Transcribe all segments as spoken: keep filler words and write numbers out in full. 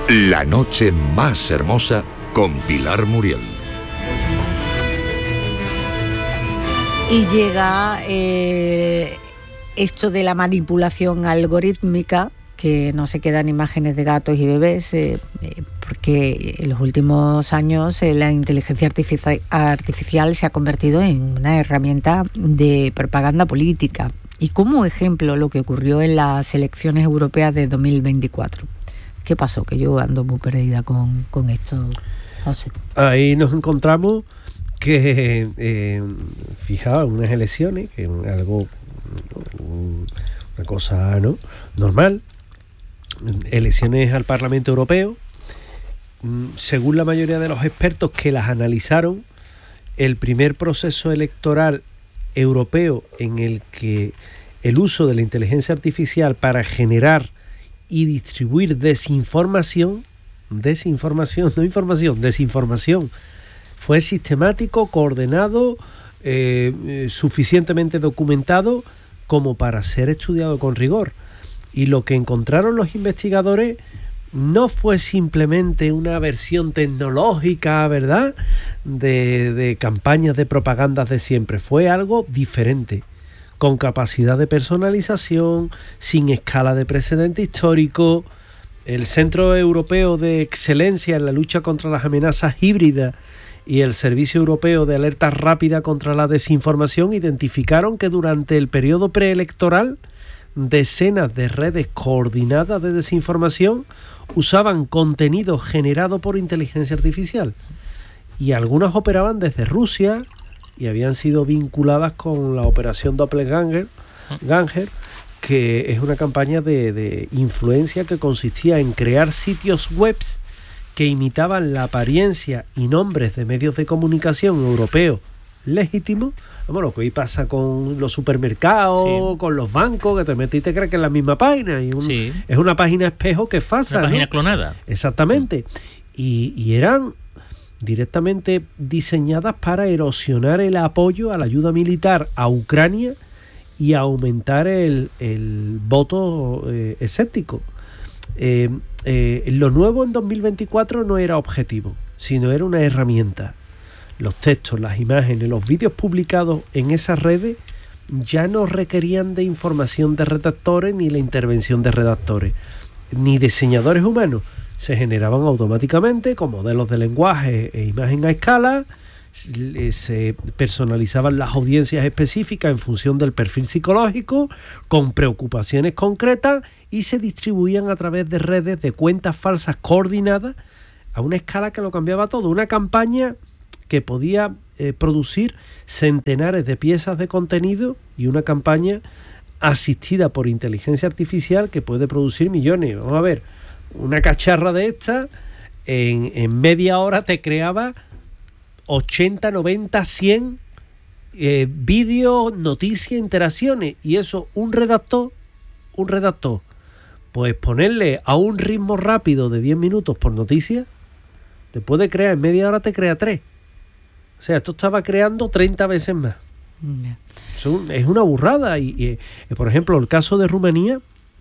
La noche más hermosa con Pilar Muriel. Y llega eh, esto de la manipulación algorítmica, que no se quedan imágenes de gatos y bebés, eh, eh, porque en los últimos años eh, la inteligencia artifici- artificial se ha convertido en una herramienta de propaganda política. Y como ejemplo, lo que ocurrió en las elecciones europeas de dos mil veinticuatro. ¿Qué pasó? Que yo ando muy perdida con, con esto, José. Ahí nos encontramos que, eh, fijaos, unas elecciones, que es algo, una cosa no normal, elecciones al Parlamento Europeo, según la mayoría de los expertos que las analizaron, el primer proceso electoral europeo en el que el uso de la inteligencia artificial para generar y distribuir desinformación, desinformación, no información, desinformación, fue sistemático, coordinado, eh, eh, suficientemente documentado como para ser estudiado con rigor. Y lo que encontraron los investigadores no fue simplemente una versión tecnológica, ¿verdad?, de, de campañas de propaganda de siempre. Fue algo diferente, con capacidad de personalización, sin escala de precedente histórico. El Centro Europeo de Excelencia en la lucha contra las amenazas híbridas y el Servicio Europeo de Alerta Rápida contra la Desinformación identificaron que durante el periodo preelectoral decenas de redes coordinadas de desinformación usaban contenido generado por inteligencia artificial, y algunas operaban desde Rusia y habían sido vinculadas con la operación Doppelganger, Ganger, que es una campaña de, de influencia que consistía en crear sitios web que imitaban la apariencia y nombres de medios de comunicación europeos legítimos. Vamos, lo que hoy pasa con los supermercados, sí, con los bancos, que te metes y te crees que es la misma página. Y un, sí. Es una página espejo que es falsa. Una página, ¿no?, clonada. Exactamente. Y, y eran directamente diseñadas para erosionar el apoyo a la ayuda militar a Ucrania y a aumentar el, el voto eh, escéptico. Eh, eh, lo nuevo en dos mil veinticuatro no era objetivo, sino era una herramienta. Los textos, las imágenes, los vídeos publicados en esas redes ya no requerían de información de redactores ni la intervención de redactores, ni diseñadores humanos. Se generaban automáticamente con modelos de lenguaje e imagen a escala, se personalizaban las audiencias específicas en función del perfil psicológico, con preocupaciones concretas, y se distribuían a través de redes de cuentas falsas coordinadas a una escala que lo cambiaba todo. Una campaña que podía eh, producir centenares de piezas de contenido, y una campaña asistida por inteligencia artificial que puede producir millones. Vamos a ver, una cacharra de esta en, en media hora te creaba ochenta, noventa, cien eh, vídeos, noticias, interacciones, y eso un redactor, un redactor, pues ponerle a un ritmo rápido de diez minutos por noticia, te puede crear, en media hora te crea tres. O sea, esto estaba creando treinta veces más. Yeah. Es, un, es una burrada. Y, y, y, por ejemplo, el caso de Rumanía,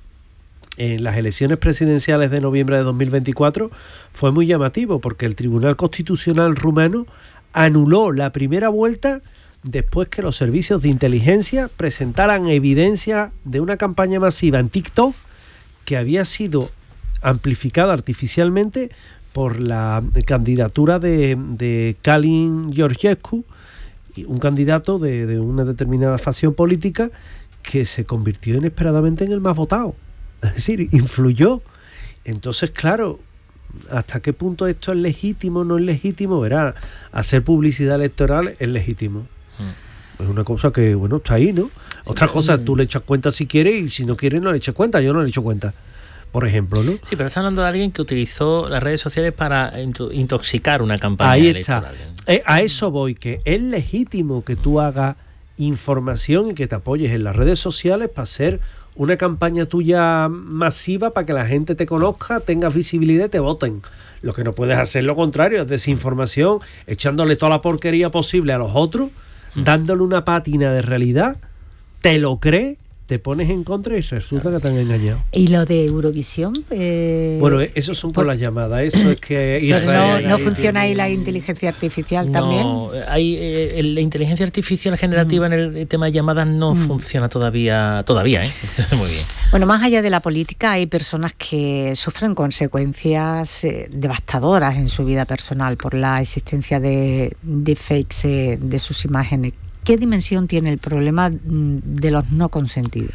en las elecciones presidenciales de noviembre de dos mil veinticuatro, fue muy llamativo, porque el Tribunal Constitucional rumano anuló la primera vuelta después que los servicios de inteligencia presentaran evidencia de una campaña masiva en TikTok que había sido amplificada artificialmente por la candidatura de, de Calin Georgescu, un candidato de, de una determinada facción política que se convirtió inesperadamente en el más votado. Es decir, influyó. Entonces, claro, ¿hasta qué punto esto es legítimo o no es legítimo? Verá, hacer publicidad electoral es legítimo. Mm. Es una cosa que, bueno, está ahí, ¿no? Sí, Otra cosa, tú le echas cuenta si quieres, y si no quieres no le echas cuenta. Yo no le echo cuenta, por ejemplo, ¿no? Sí, pero está hablando de alguien que utilizó las redes sociales para intoxicar una campaña Ahí electoral. Está. Eh, a eso voy, que es legítimo que tú hagas información y que te apoyes en las redes sociales para hacer una campaña tuya masiva, para que la gente te conozca, tengas visibilidad y te voten. Lo que no puedes hacer lo contrario, es desinformación, echándole toda la porquería posible a los otros, mm. dándole una pátina de realidad, te lo crees te pones en contra y resulta que te han engañado. ¿Y lo de Eurovisión? Eh, bueno, eso son por, por las llamadas, eso es que... Pero no, no funciona ahí la inteligencia artificial también. No, hay, eh, la inteligencia artificial generativa mm. en el tema de llamadas no mm. funciona todavía, todavía, ¿eh? Muy bien. Bueno, más allá de la política, hay personas que sufren consecuencias eh, devastadoras en su vida personal por la existencia de, de fakes eh, de sus imágenes. ¿Qué dimensión tiene el problema de los no consentidos?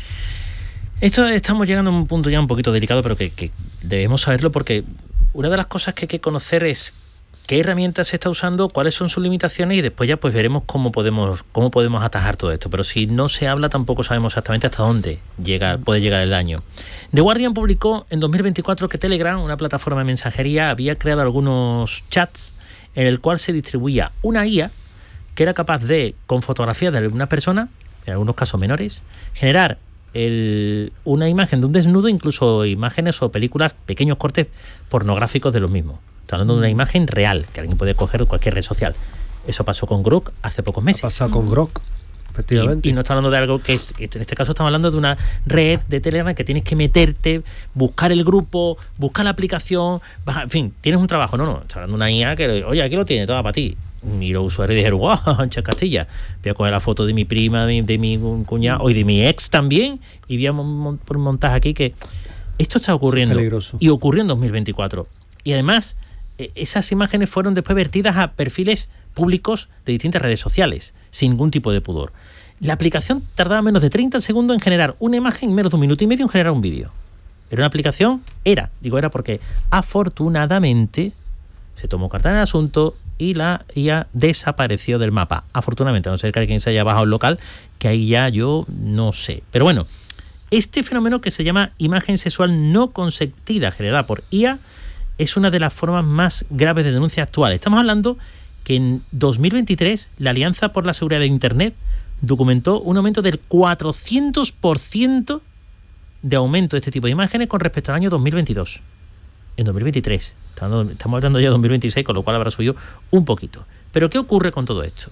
Esto estamos llegando a un punto ya un poquito delicado, pero que, que debemos saberlo, porque una de las cosas que hay que conocer es qué herramientas se está usando, cuáles son sus limitaciones, y después ya pues veremos cómo podemos cómo podemos atajar todo esto. Pero si no se habla, tampoco sabemos exactamente hasta dónde llega, puede llegar el daño. The Guardian publicó en dos mil veinticuatro que Telegram, una plataforma de mensajería, había creado algunos chats en el cual se distribuía una I A que era capaz de, con fotografías de alguna persona, en algunos casos menores, generar el, una imagen de un desnudo, incluso imágenes o películas, pequeños cortes pornográficos de los mismos. Estoy hablando de una imagen real, que alguien puede coger de cualquier red social. Eso pasó con Grok hace pocos meses. Ha pasado con Grok, efectivamente. Y, y no está hablando de algo que, en este caso estamos hablando de una red de Telegram que tienes que meterte, buscar el grupo, buscar la aplicación, bajar, en fin, tienes un trabajo. No, no, está hablando de una I A que, oye, aquí lo tiene, todo para ti. Y los usuarios dijeron, wow, Ancha Castilla, voy a coger la foto de mi prima, de, de mi cuñado y de mi ex también, y voy a mon- por un montaje aquí que esto está ocurriendo. Peligroso. Y ocurrió en dos mil veinticuatro. Y además, eh, esas imágenes fueron después vertidas a perfiles públicos de distintas redes sociales, sin ningún tipo de pudor. La aplicación tardaba menos de treinta segundos en generar una imagen y menos de un minuto y medio en generar un vídeo. Era una aplicación, era, digo era porque afortunadamente se tomó carta en el asunto y la I A desapareció del mapa. Afortunadamente, a no ser que alguien se haya bajado el local, que ahí ya yo no sé. Pero bueno, este fenómeno que se llama imagen sexual no consentida generada por I A es una de las formas más graves de denuncia actuales. Estamos hablando que en dos mil veintitrés la Alianza por la Seguridad de Internet documentó un aumento del cuatrocientos por ciento de aumento de este tipo de imágenes con respecto al año dos mil veintidós. En dos mil veintitrés. Estamos hablando ya de dos mil veintiséis, con lo cual habrá subido un poquito. Pero ¿qué ocurre con todo esto?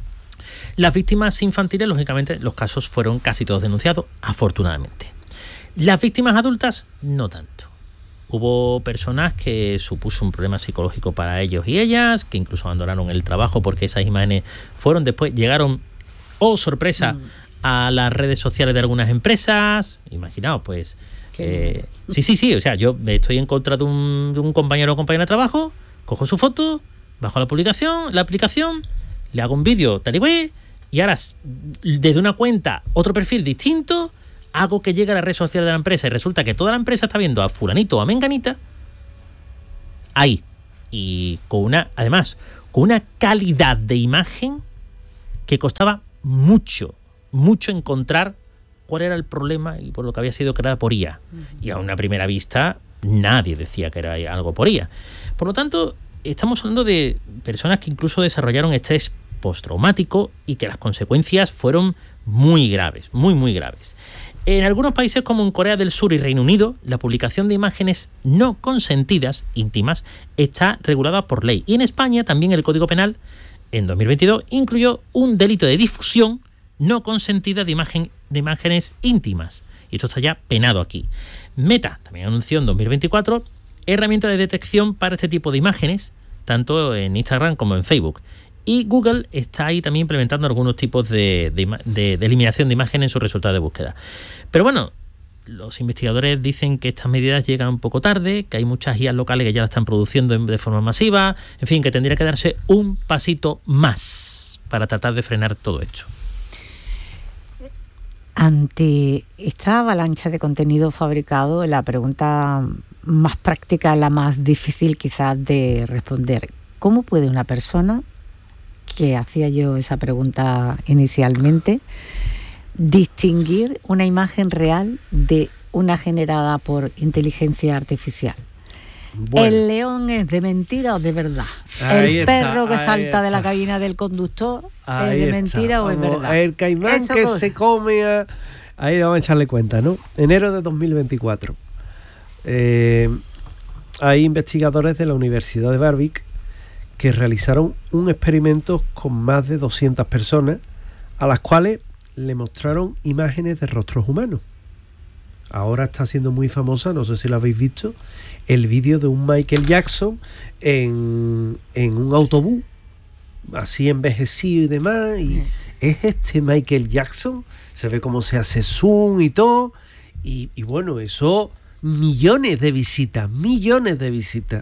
Las víctimas infantiles, lógicamente, los casos fueron casi todos denunciados, afortunadamente. Las víctimas adultas, no tanto. Hubo personas que supuso un problema psicológico para ellos y ellas, que incluso abandonaron el trabajo porque esas imágenes fueron después, llegaron, oh sorpresa, mm. a las redes sociales de algunas empresas. Imaginaos, pues... Eh, sí, sí, sí, o sea, yo estoy en contra de un, de un compañero o compañera de trabajo, cojo su foto, bajo la publicación, la aplicación, le hago un vídeo tal y güey, y ahora desde una cuenta, otro perfil distinto, hago que llegue a la red social de la empresa y resulta que toda la empresa está viendo a fulanito o a menganita ahí, y con una, además, con una calidad de imagen que costaba mucho, mucho encontrar cuál era el problema y por lo que había sido creada por I A. Uh-huh. Y a una primera vista nadie decía que era algo por I A. Por lo tanto, estamos hablando de personas que incluso desarrollaron estrés postraumático y que las consecuencias fueron muy graves, muy muy graves. En algunos países como en Corea del Sur y Reino Unido, la publicación de imágenes no consentidas, íntimas, está regulada por ley. Y en España también el Código Penal, en dos mil veintidós, incluyó un delito de difusión no consentida de, imagen, de imágenes íntimas. Y esto está ya penado aquí. Meta también anunció en dos mil veinticuatro herramienta de detección para este tipo de imágenes, tanto en Instagram como en Facebook. Y Google está ahí también implementando algunos tipos de, de, de, de eliminación de imágenes en su resultado de búsqueda. Pero bueno, los investigadores dicen que estas medidas llegan un poco tarde, que hay muchas I As locales que ya la están produciendo de forma masiva, en fin, que tendría que darse un pasito más para tratar de frenar todo esto. Ante esta avalancha de contenido fabricado, la pregunta más práctica, la más difícil quizás de responder, ¿cómo puede una persona, que hacía yo esa pregunta inicialmente, distinguir una imagen real de una generada por inteligencia artificial? Bueno. ¿El león es de mentira o de verdad? Ahí ¿El perro está, que salta está. de la cabina del conductor ahí es de mentira está. o es verdad? El caimán Eso que cosa. se come a... Ahí vamos a echarle cuenta, ¿no? Enero de dos mil veinticuatro. Eh, hay investigadores de la Universidad de Warwick que realizaron un experimento con más de doscientas personas, a las cuales le mostraron imágenes de rostros humanos. Ahora está siendo muy famosa, no sé si lo habéis visto, el vídeo de un Michael Jackson en, en un autobús, así envejecido y demás, y es este Michael Jackson, se ve cómo se hace zoom y todo, y, y bueno, eso, millones de visitas, millones de visitas.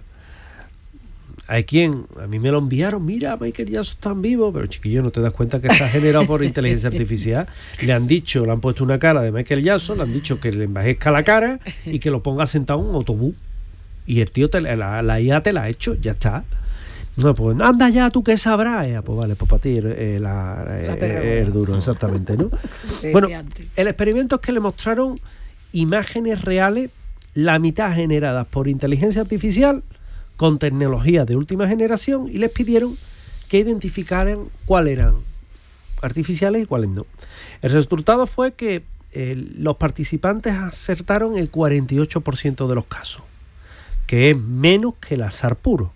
Hay quien, a mí me lo enviaron, mira, Michael Jackson está en vivo, pero chiquillo, no te das cuenta que está generado por inteligencia artificial. Le han dicho, le han puesto una cara de Michael Jackson, le han dicho que le envejezca la cara y que lo ponga sentado en un autobús. Y el tío, te, la, la I A te la ha hecho, ya está. No, pues anda ya, tú qué sabrás. Eh, pues vale, pues para ti eh, la, la eh, el duro, exactamente, ¿no? Sí, bueno, el experimento es que le mostraron imágenes reales, la mitad generadas por inteligencia artificial, con tecnología de última generación, y les pidieron que identificaran cuáles eran artificiales y cuáles no. El resultado fue que eh, los participantes acertaron el cuarenta y ocho por ciento de los casos, que es menos que el azar puro.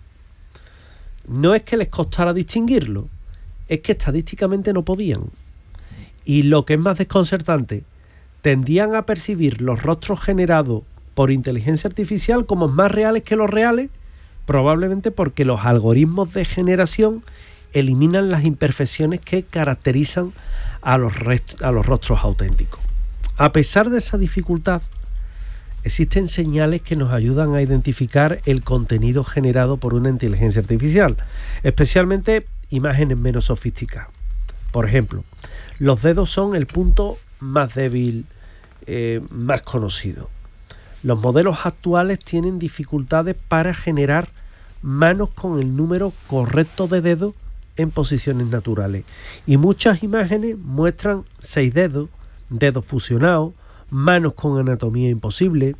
No es que les costara distinguirlo, es que estadísticamente no podían. Y lo que es más desconcertante, tendían a percibir los rostros generados por inteligencia artificial como más reales que los reales, probablemente porque los algoritmos de generación eliminan las imperfecciones que caracterizan a los, rest- a los rostros auténticos. A pesar de esa dificultad, existen señales que nos ayudan a identificar el contenido generado por una inteligencia artificial, especialmente imágenes menos sofisticadas. Por ejemplo, los dedos son el punto más débil, eh, más conocido. Los modelos actuales tienen dificultades para generar manos con el número correcto de dedos en posiciones naturales. Y muchas imágenes muestran seis dedos, dedos fusionados, manos con anatomía imposible.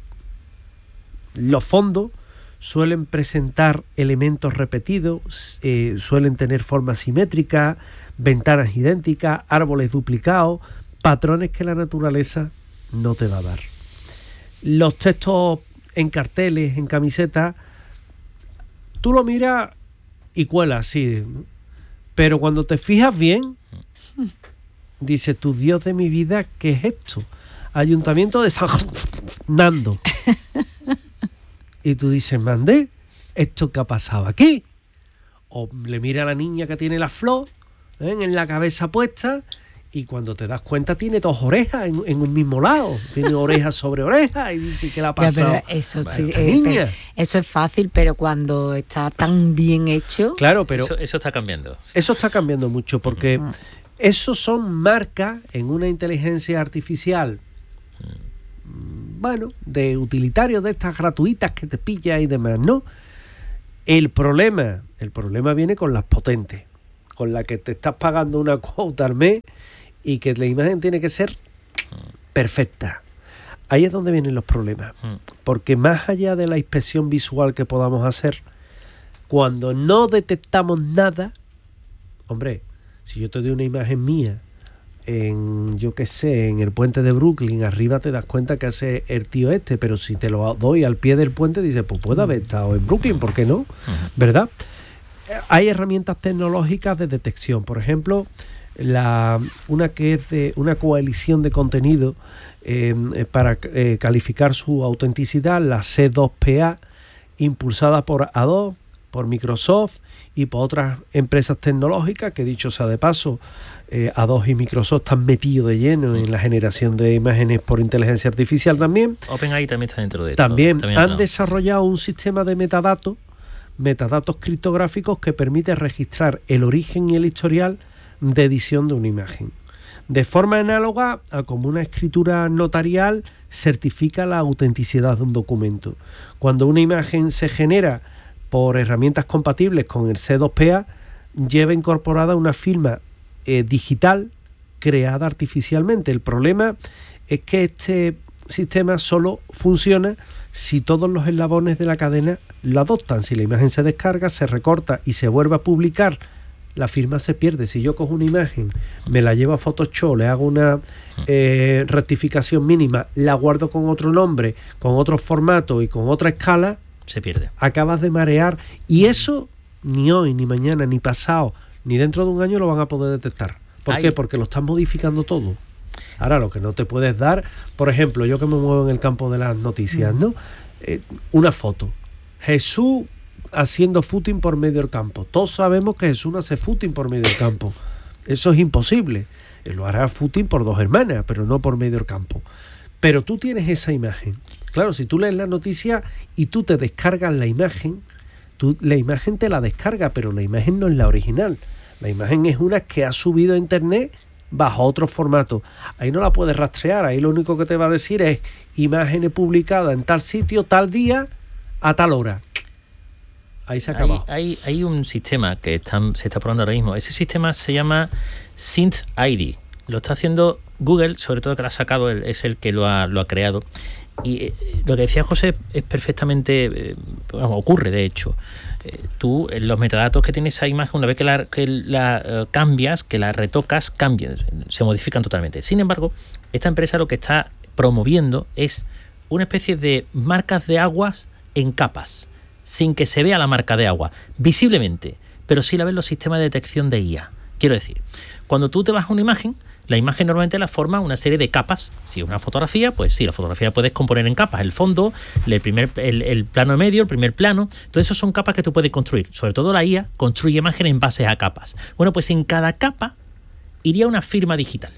Los fondos suelen presentar elementos repetidos, eh, suelen tener formas simétricas, ventanas idénticas, árboles duplicados, patrones que la naturaleza no te va a dar. Los textos en carteles, en camisetas, tú lo miras y cuelas, sí, pero cuando te fijas bien, dice, tu Dios de mi vida, ¿qué es esto? Ayuntamiento de San Nando. Y tú dices, mandé, ¿esto qué ha pasado aquí? O le mira a la niña que tiene la flor, ¿eh?, en la cabeza puesta, y cuando te das cuenta tiene dos orejas en, en un mismo lado, tiene orejas sobre orejas, y dice, ¿qué le ha pasado? Ya, eso, sí, eh, pero, eso es fácil, pero cuando está tan bien hecho... Claro, pero... Eso, eso está cambiando. Eso está cambiando mucho, porque uh-huh. esos son marcas en una inteligencia artificial, uh-huh. bueno, de utilitarios de estas gratuitas que te pilla y demás, ¿no? El problema, el problema viene con las potentes, con la que te estás pagando una cuota al mes y que la imagen tiene que ser perfecta. Ahí es donde vienen los problemas, porque más allá de la inspección visual que podamos hacer, cuando no detectamos nada, hombre, si yo te doy una imagen mía en, yo qué sé, en el puente de Brooklyn, arriba te das cuenta que hace el tío este, pero si te lo doy al pie del puente, dices, pues puede haber estado en Brooklyn, ¿por qué no? ¿Verdad? Hay herramientas tecnológicas de detección, por ejemplo, la, una que es de una coalición de contenido eh, para eh, calificar su autenticidad, la C dos P A, impulsada por Adobe, por Microsoft y por otras empresas tecnológicas, que dicho sea de paso, eh, Adobe y Microsoft están metidos de lleno en la generación de imágenes por inteligencia artificial también. OpenAI también está dentro de esto. También, también han desarrollado un sistema de metadatos, metadatos criptográficos que permite registrar el origen y el historial de edición de una imagen. De forma análoga a como una escritura notarial certifica la autenticidad de un documento. Cuando una imagen se genera por herramientas compatibles con el C dos P A, lleva incorporada una firma eh, digital creada artificialmente. El problema es que este sistema solo funciona si todos los eslabones de la cadena lo adoptan. Si la imagen se descarga, se recorta y se vuelve a publicar, la firma se pierde. Si yo cojo una imagen, me la llevo a Photoshop, le hago una eh, rectificación mínima, la guardo con otro nombre, con otro formato y con otra escala, se pierde. Acabas de marear. Y eso ni hoy, ni mañana, ni pasado, ni dentro de un año lo van a poder detectar. ¿Por Hay, qué? Porque lo están modificando todo. Ahora, lo que no te puedes dar, por ejemplo, yo que me muevo en el campo de las noticias, ¿no? Eh, una foto. Jesús haciendo footing por medio del campo. Todos sabemos que Jesús no hace footing por medio del campo. Eso es imposible. Él lo hará footing por dos hermanas, pero no por medio del campo. Pero tú tienes esa imagen. Claro, si tú lees la noticia y tú te descargas la imagen, tú, la imagen te la descarga, pero la imagen no es la original. La imagen es una que has subido a internet bajo otro formato. Ahí no la puedes rastrear. Ahí lo único que te va a decir es imágenes publicadas en tal sitio, tal día, a tal hora. Ahí se ha acabado. Hay, hay, hay un sistema que están, se está probando ahora mismo. Ese sistema se llama Synth I D. Lo está haciendo Google, sobre todo que lo ha sacado, es el que lo ha, lo ha creado. Y eh, lo que decía José es perfectamente, eh, bueno, ocurre de hecho. Eh, tú, eh, los metadatos que tiene esa imagen, una vez que la, que la uh, cambias, que la retocas, cambian, se modifican totalmente. Sin embargo, esta empresa lo que está promoviendo es una especie de marcas de aguas en capas, sin que se vea la marca de agua visiblemente, pero sí la ven los sistemas de detección de I A. Quiero decir, cuando tú te vas a una imagen, la imagen normalmente la forma una serie de capas. Si es una fotografía, pues sí, la fotografía puedes componer en capas. El fondo, el, primer, el, el plano medio, el primer plano. Entonces, esos son capas que tú puedes construir. Sobre todo la I A construye imágenes en base a capas. Bueno, pues en cada capa iría una firma digital.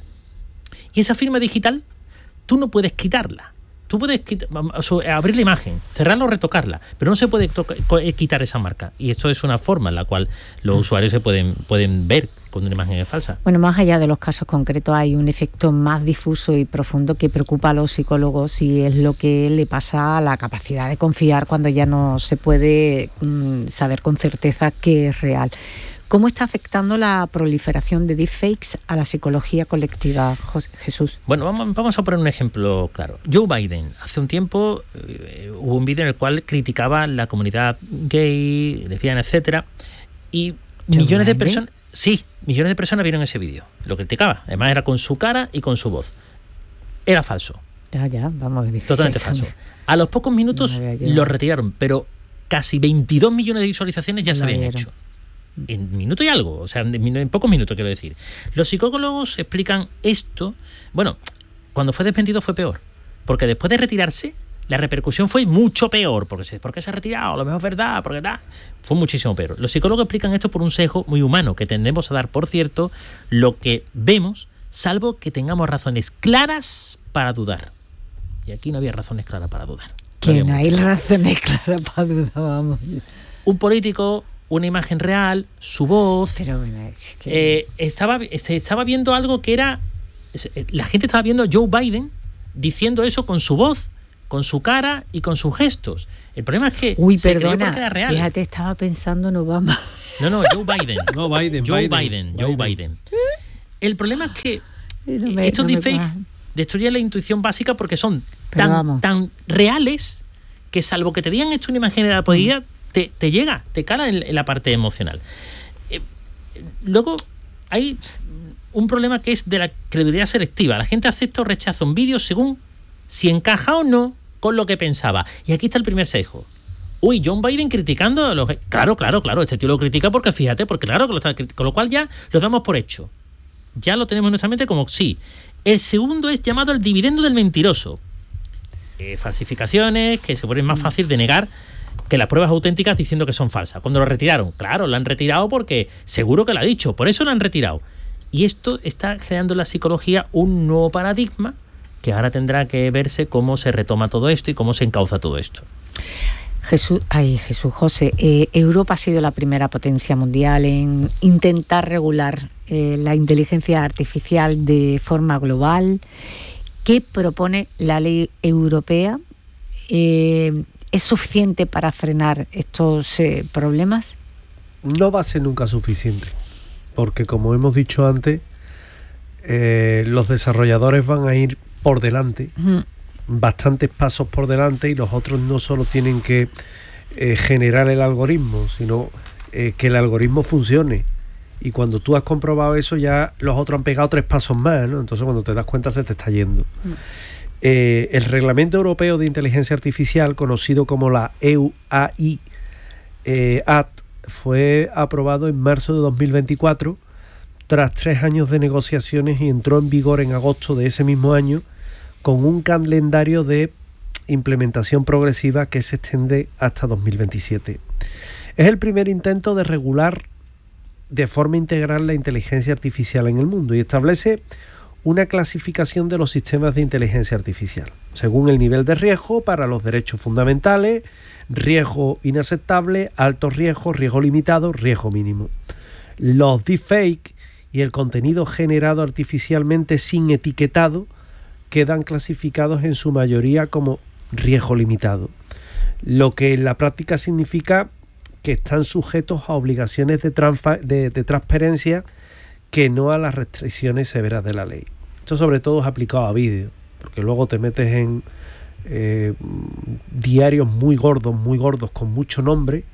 Y esa firma digital, tú no puedes quitarla. Tú puedes quitar, abrir la imagen, cerrarla o retocarla, pero no se puede toca, quitar esa marca. Y esto es una forma en la cual los usuarios se pueden, pueden ver cuando una imagen es falsa. Bueno, más allá de los casos concretos, hay un efecto más difuso y profundo que preocupa a los psicólogos, y es lo que le pasa a la capacidad de confiar cuando ya no se puede mmm, saber con certeza qué es real. ¿Cómo está afectando la proliferación de deepfakes a la psicología colectiva, Jesús? Bueno, vamos, vamos a poner un ejemplo claro. Joe Biden, hace un tiempo eh, hubo un vídeo en el cual criticaba la comunidad gay, lesbiana, etcétera, y millones de personas, sí, millones de personas vieron ese vídeo. Lo criticaba, además era con su cara y con su voz. Era falso. Ya, ya, vamos a decir. Totalmente falso. A los pocos minutos no lo retiraron, pero casi veintidós millones de visualizaciones ya no se habían vieron. hecho. En minuto y algo, o sea, en, en pocos minutos quiero decir. Los psicólogos explican esto. Bueno, cuando fue desmentido fue peor, porque después de retirarse la repercusión fue mucho peor, porque se, porque se ha retirado, a lo mejor es verdad, porque da, fue muchísimo peor. Los psicólogos explican esto por un sesgo muy humano que tendemos a dar por cierto lo que vemos, salvo que tengamos razones claras para dudar. Y aquí no había razones claras para dudar. Que no, no hay razones claras para dudar, vamos. Un político, una imagen real, su voz. Pero bueno, es que... eh, estaba, se estaba viendo algo que era... La gente estaba viendo a Joe Biden diciendo eso con su voz, con su cara y con sus gestos. El problema es que Uy, se perdona, creyó porque era real. Fíjate, estaba pensando en Obama. No, no, Joe Biden. No, Biden, Joe Biden, Biden, Joe Biden. Biden. El problema es que no me, estos no deepfakes destruyen la intuición básica porque son tan, tan reales que, salvo que te digan esto una imagen de la poesía, mm. te, te llega, te cala en, en la parte emocional. Eh, luego hay un problema que es de la credibilidad selectiva. La gente acepta o rechaza un vídeo según si encaja o no con lo que pensaba. Y aquí está el primer sesgo. Uy, John Biden criticando a los... Claro, claro, claro, este tío lo critica porque fíjate, porque claro que lo está... Con lo cual ya lo damos por hecho. Ya lo tenemos en nuestra mente como sí. El segundo es llamado el dividendo del mentiroso. Eh, falsificaciones que se vuelven más fácil de negar que las pruebas auténticas diciendo que son falsas. Cuando lo retiraron, claro, lo han retirado porque seguro que lo ha dicho, por eso lo han retirado. Y esto está creando en la psicología un nuevo paradigma que ahora tendrá que verse cómo se retoma todo esto y cómo se encauza todo esto. Jesús, ay, Jesús José, eh, Europa ha sido la primera potencia mundial en intentar regular eh, la inteligencia artificial de forma global. ¿Qué propone la ley europea? Eh, ¿Es suficiente para frenar estos eh, problemas? No va a ser nunca suficiente, porque como hemos dicho antes, eh, los desarrolladores van a ir por delante, uh-huh. bastantes pasos por delante, y los otros no solo tienen que eh, generar el algoritmo, sino eh, que el algoritmo funcione. Y cuando tú has comprobado eso, ya los otros han pegado tres pasos más, ¿no? Entonces cuando te das cuenta se te está yendo. Uh-huh. Eh, el Reglamento Europeo de Inteligencia Artificial, conocido como la E U A I eh, Act, fue aprobado en marzo de dos mil veinticuatro, tras tres años de negociaciones y entró en vigor en agosto de ese mismo año con un calendario de implementación progresiva que se extiende hasta dos mil veintisiete. Es el primer intento de regular de forma integral la inteligencia artificial en el mundo y establece una clasificación de los sistemas de inteligencia artificial, según el nivel de riesgo para los derechos fundamentales, riesgo inaceptable, alto riesgo, riesgo limitado, riesgo mínimo. Los deepfake y el contenido generado artificialmente sin etiquetado quedan clasificados en su mayoría como riesgo limitado, lo que en la práctica significa que están sujetos a obligaciones de, transfa- de, de transparencia que no a las restricciones severas de la ley. Esto sobre todo es aplicado a vídeo, porque luego te metes en eh, diarios muy gordos, muy gordos, con mucho nombre,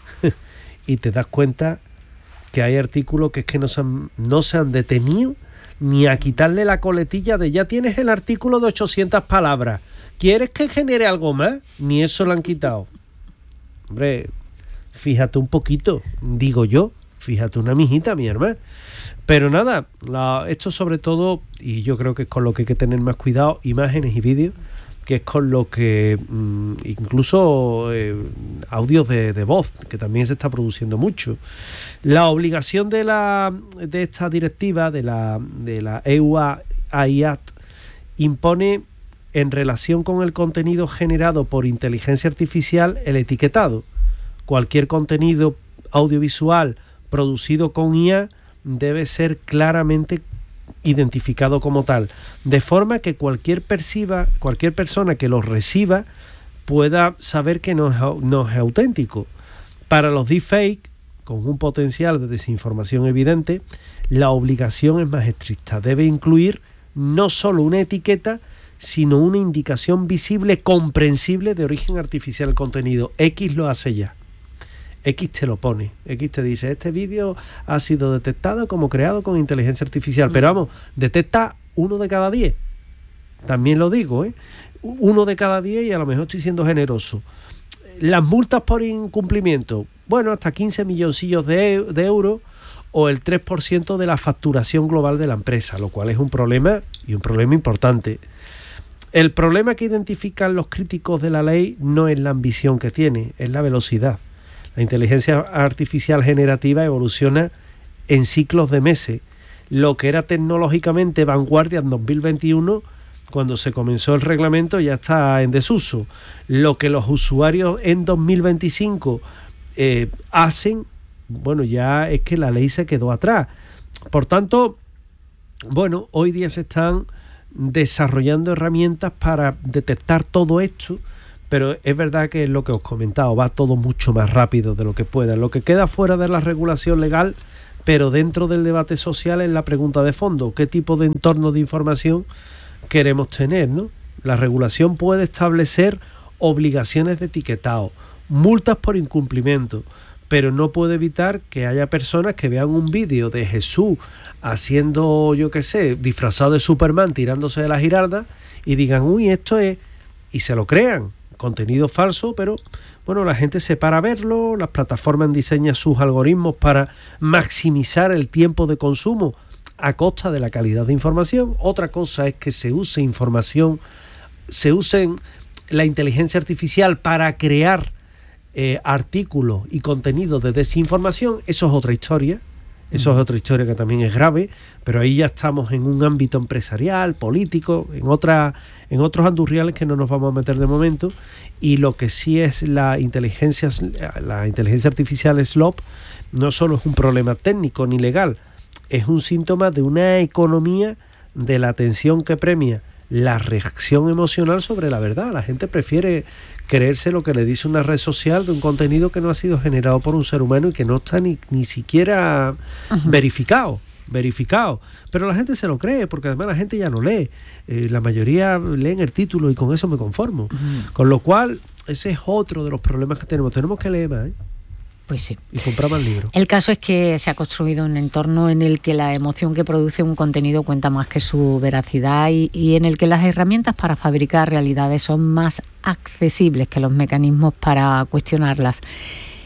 y te das cuenta que hay artículos que es que no se han, no se han detenido ni a quitarle la coletilla de ya tienes el artículo de ochocientas palabras, ¿quieres que genere algo más? Ni eso lo han quitado. Hombre, fíjate un poquito, digo yo, fíjate una mijita, mi hermano. Pero nada, la, esto sobre todo, y yo creo que es con lo que hay que tener más cuidado, imágenes y vídeos, que es con lo que mmm, incluso eh, audios de, de voz, que también se está produciendo mucho. La obligación de la de esta directiva, de la, de la E U A I A T, impone en relación con el contenido generado por inteligencia artificial el etiquetado. Cualquier contenido audiovisual producido con I A debe ser claramente identificado como tal, de forma que cualquier perciba, cualquier persona que lo reciba pueda saber que no es, no es auténtico. Para los deepfake, con un potencial de desinformación evidente, la obligación es más estricta. Debe incluir no solo una etiqueta, sino una indicación visible, comprensible de origen artificial del contenido. X lo hace ya. X te lo pone, X te dice, este vídeo ha sido detectado como creado con inteligencia artificial, pero vamos, detecta uno de cada diez, también lo digo, ¿eh? uno de cada diez y a lo mejor estoy siendo generoso. Las multas por incumplimiento, bueno, hasta quince milloncillos de, de euros o el tres por ciento de la facturación global de la empresa, lo cual es un problema y un problema importante. El problema que identifican los críticos de la ley no es la ambición que tiene, es la velocidad. La inteligencia artificial generativa evoluciona en ciclos de meses. Lo que era tecnológicamente vanguardia en dos mil veintiuno, cuando se comenzó el reglamento, ya está en desuso. Lo que los usuarios en dos mil veinticinco eh, hacen, bueno, ya es que la ley se quedó atrás. Por tanto, bueno, hoy día se están desarrollando herramientas para detectar todo esto, pero es verdad que es lo que os he comentado, va todo mucho más rápido de lo que pueda. Lo que queda fuera de la regulación legal, pero dentro del debate social, es la pregunta de fondo: ¿qué tipo de entorno de información queremos tener, ¿no? La regulación puede establecer obligaciones de etiquetado, multas por incumplimiento, pero no puede evitar que haya personas que vean un vídeo de Jesús haciendo, yo qué sé, disfrazado de Superman, tirándose de la giralda, y digan, uy, esto es, y se lo crean. Contenido falso, pero bueno, la gente se para a verlo, las plataformas diseñan sus algoritmos para maximizar el tiempo de consumo a costa de la calidad de información. Otra cosa es que se use información, se use la inteligencia artificial para crear eh, artículos y contenidos de desinformación. Eso es otra historia. Eso es otra historia que también es grave, pero ahí ya estamos en un ámbito empresarial, político, en otra, en otros andurriales que no nos vamos a meter de momento. Y lo que sí es la inteligencia, la inteligencia artificial S L O P, no solo es un problema técnico ni legal, es un síntoma de una economía de la atención que premia la reacción emocional sobre la verdad. La gente prefiere creerse lo que le dice una red social de un contenido que no ha sido generado por un ser humano y que no está ni, ni siquiera uh-huh. verificado, verificado. Pero la gente se lo cree, porque además la gente ya no lee. Eh, la mayoría leen el título y con eso me conformo. Uh-huh. Con lo cual, ese es otro de los problemas que tenemos. Tenemos que leer más, ¿eh? Pues sí. Y comprar más libros. El caso es que se ha construido un entorno en el que la emoción que produce un contenido cuenta más que su veracidad y, y en el que las herramientas para fabricar realidades son más accesibles que los mecanismos para cuestionarlas.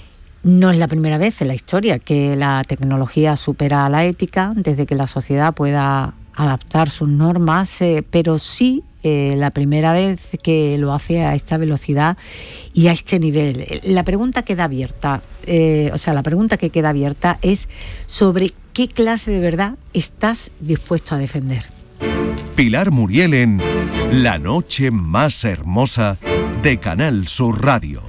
No es la primera vez en la historia que la tecnología supera a la ética, desde que la sociedad pueda adaptar sus normas, eh, pero sí eh, la primera vez que lo hace a esta velocidad y a este nivel. La pregunta queda abierta, eh, o sea, la pregunta que queda abierta es sobre qué clase de verdad estás dispuesto a defender. Pilar Muriel en La noche más hermosa de Canal Sur Radio.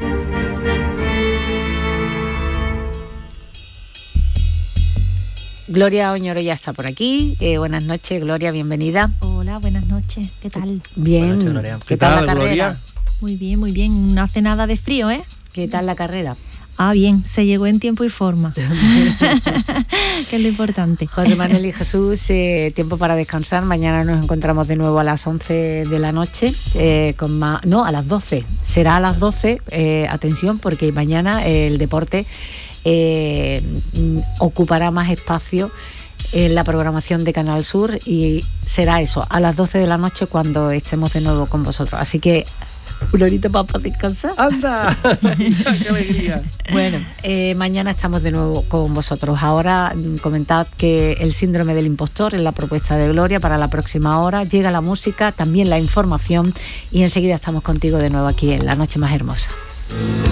Gloria Oñoro ya está por aquí. Eh, buenas noches, Gloria, bienvenida. Hola, buenas noches. ¿Qué tal? Bien. Buenas noches, Gloria. ¿Qué, ¿Qué tal, tal, la Gloria? carrera? Muy bien, muy bien. No hace nada de frío, ¿eh? ¿Qué tal la carrera? Ah, bien. Se llegó en tiempo y forma. Que es lo importante. José Manuel y Jesús, eh, tiempo para descansar. Mañana nos encontramos de nuevo a las once de la noche. Eh, con más, no, a las doce. Será a las doce. Eh, atención, porque mañana eh, el deporte eh, ocupará más espacio en la programación de Canal Sur y será eso, a las doce de la noche cuando estemos de nuevo con vosotros. Así que, una horita más para descansar. ¡Anda! ¡Qué alegría! Bueno, eh, mañana estamos de nuevo con vosotros. Ahora mm, comentad que el síndrome del impostor es la propuesta de Gloria para la próxima hora. Llega la música, también la información y enseguida estamos contigo de nuevo aquí en La Noche Más Hermosa.